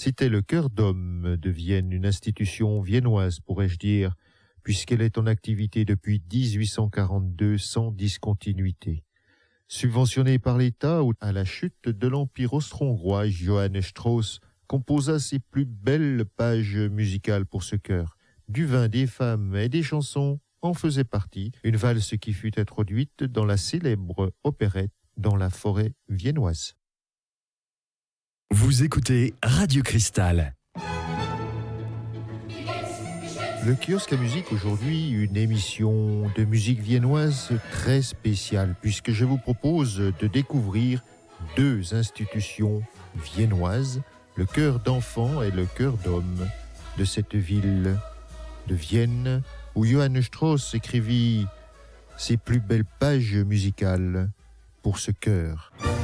C'était le Chœur d'Hommes de Vienne, une institution viennoise, pourrais-je dire, puisqu'elle est en activité depuis 1842 sans discontinuité. Subventionné par l'État à la chute de l'Empire austro-hongrois, Johann Strauss composa ses plus belles pages musicales pour ce chœur. Du vin, des femmes et des chansons en faisait partie, une valse qui fut introduite dans la célèbre opérette Dans la forêt viennoise. Vous écoutez Radio Cristal. Le kiosque à musique aujourd'hui, une émission de musique viennoise très spéciale, puisque je vous propose de découvrir deux institutions viennoises, le chœur d'enfants et le chœur d'hommes de cette ville de Vienne, où Johann Strauss écrivit ses plus belles pages musicales pour ce chœur.